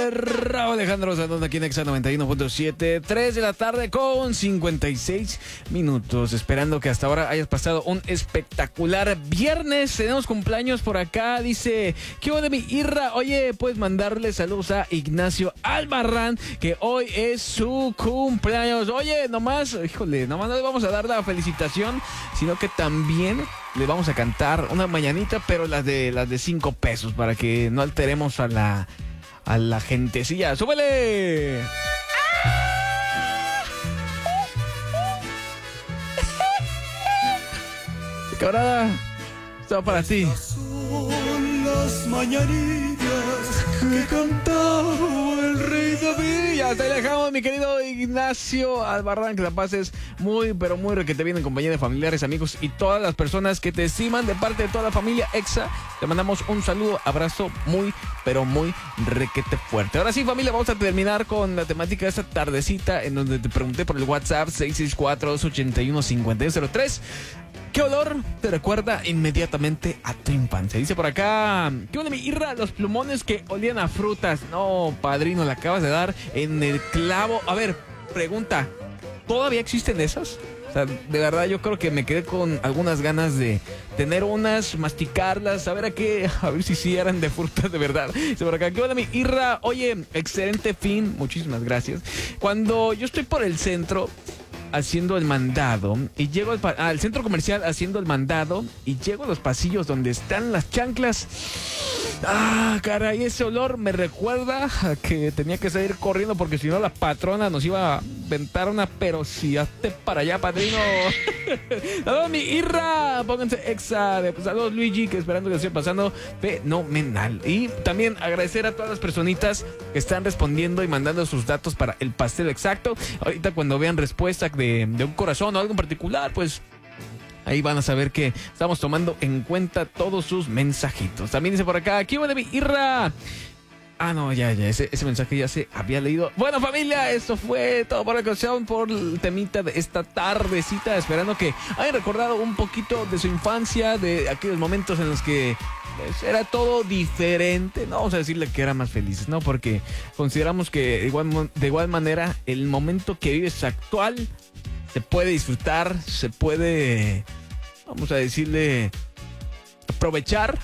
Raúl Alejandro Santos aquí en Exa 91.7, 3 de la tarde con 56 minutos. Esperando que hasta ahora hayas pasado un espectacular viernes. Tenemos cumpleaños por acá. Dice, ¿qué hubo de mi Irra? Oye, puedes mandarle saludos a Ignacio Albarrán, que hoy es su cumpleaños. Oye, nomás no le vamos a dar la felicitación, sino que también le vamos a cantar una mañanita, pero las de 5 pesos, para que no alteremos a la gentecilla. ¡Súbele! Camarada, esto va para ti. Son las mañanitas que cantaba el rey David. Ya te dejamos, mi querido Ignacio Albarrán. Que la pases muy, pero muy requete bien en compañía de familiares, amigos y todas las personas que te estiman. De parte de toda la familia Exa, te mandamos un saludo, abrazo muy, pero muy requete fuerte. Ahora sí, familia, vamos a terminar con la temática de esta tardecita, en donde te pregunté por el WhatsApp 664-281-5103. ¿Qué olor te recuerda inmediatamente a tu infancia? Dice por acá, ¿qué onda mi Irra? Los plumones que olían a frutas. No, padrino, le acabas de dar en el clavo. A ver, pregunta, ¿todavía existen esas? O sea, de verdad yo creo que me quedé con algunas ganas de tener unas, masticarlas, a ver si eran de frutas de verdad. Dice por acá, ¿qué onda mi Irra? Oye, excelente fin, muchísimas gracias. Cuando yo estoy por el centro haciendo el mandado y llego al centro comercial haciendo el mandado y llego a los pasillos donde están las chanclas. Ah, caray, ese olor me recuerda a que tenía que salir corriendo porque si no la patrona nos iba a aventar una, pero si hazte para allá, padrino. Saludos mi Irra, pónganse Exa. Saludos Luigi, que esperando que esté pasando fenomenal. Y también agradecer a todas las personitas que están respondiendo y mandando sus datos para el pastel exacto. Ahorita cuando vean respuesta de un corazón o algo en particular, pues ahí van a saber que estamos tomando en cuenta todos sus mensajitos. También dice por acá, aquí va de mi Irra. Ah, no, ya, ese mensaje ya se había leído. Bueno, familia, esto fue todo por la ocasión, por el temita de esta tardecita. Esperando que hayan recordado un poquito de su infancia, de aquellos momentos en los que pues, era todo diferente. No vamos a decirle que eran más felices, ¿no? Porque consideramos que de igual manera el momento que vives actual se puede disfrutar, se puede, vamos a decirle, aprovechar.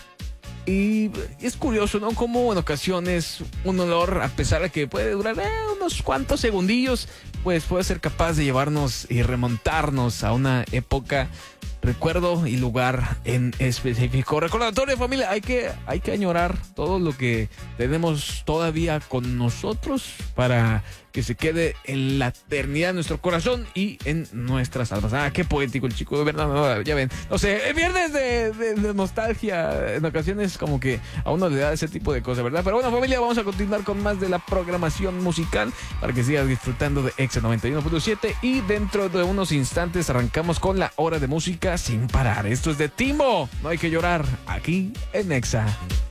Y es curioso, ¿no? Como en ocasiones un olor, a pesar de que puede durar unos cuantos segundillos, pues puede ser capaz de llevarnos y remontarnos a una época, recuerdo y lugar en específico. Recordatorio, familia, hay que añorar todo lo que tenemos todavía con nosotros para que se quede en la eternidad en nuestro corazón y en nuestras almas. Ah, qué poético el chico, de verdad, no, ya ven. No sé, viernes de nostalgia, en ocasiones como que a uno le da ese tipo de cosas, ¿verdad? Pero bueno, familia, vamos a continuar con más de la programación musical para que sigas disfrutando de Exa 91.7 y dentro de unos instantes arrancamos con la hora de música sin parar. Esto es de Timo, no hay que llorar, aquí en Exa.